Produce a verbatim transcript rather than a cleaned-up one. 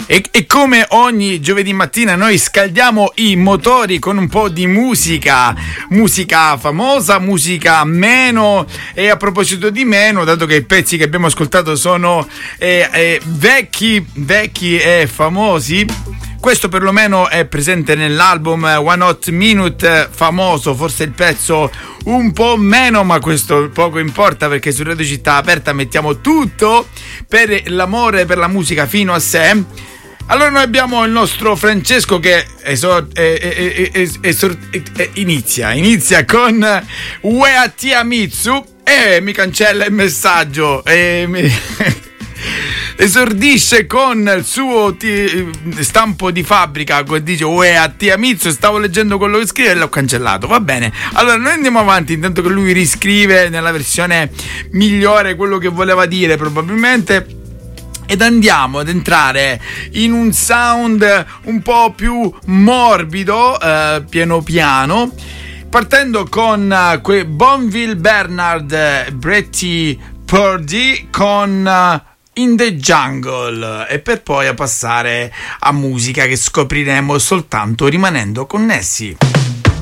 E, e come ogni giovedì mattina noi scaldiamo i motori con un po' di musica, musica famosa, musica meno, e a proposito di meno, dato che i pezzi che abbiamo ascoltato sono eh, eh, vecchi, vecchi e famosi, questo perlomeno è presente nell'album One Hot Minute, famoso, forse il pezzo un po' meno, ma questo poco importa, perché su Radio Città Aperta mettiamo tutto per l'amore per la musica fino a sé. Allora noi abbiamo il nostro Francesco che esor- eh, eh, eh, esor- eh, inizia, inizia con Wea Tiamitsu e mi cancella il messaggio e mi... esordisce con il suo ti- stampo di fabbrica, dice Wea Tiamitsu, stavo leggendo quello che scrive e l'ho cancellato, va bene. Allora noi andiamo avanti intanto che lui riscrive nella versione migliore quello che voleva dire probabilmente, ed andiamo ad entrare in un sound un po' più morbido, eh, piano piano, partendo con uh, que Bonville Bernard, Bretty Purdy con uh, In the Jungle, e per poi a passare a musica che scopriremo soltanto rimanendo connessi.